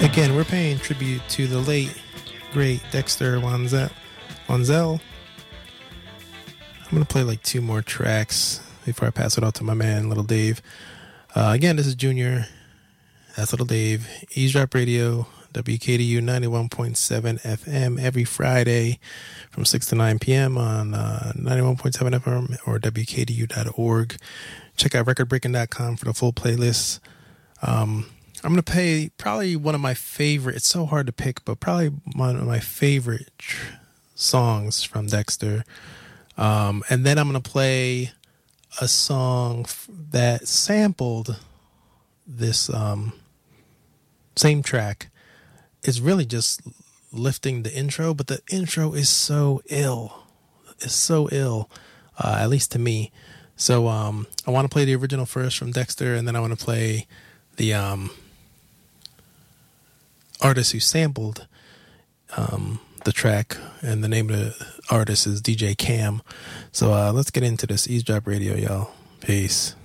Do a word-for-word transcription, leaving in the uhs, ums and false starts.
Again, we're paying tribute to the late, great Dexter Wansel. Wansel. I'm going to play like two more tracks before I pass it off to my man, Little Dave. Uh, again, this is Junior. That's Little Dave. Eavesdrop Radio, W K D U ninety-one point seven F M every Friday from six to nine p.m. on uh, ninety-one point seven F M or W K D U dot org. Check out record breaking dot com for the full playlist. Um, I'm going to play probably one of my favorite, it's so hard to pick, but probably one of my favorite tr- songs from Dexter. Um, and then I'm going to play a song f- that sampled this um, same track. It's really just lifting the intro, but the intro is so ill. It's so ill, uh, at least to me. So um, I want to play the original first from Dexter, and then I want to play the um, artist who sampled um, the track, and the name of the artist is D J Cam. So uh, let's get into this Eavesdrop Radio, y'all. Peace.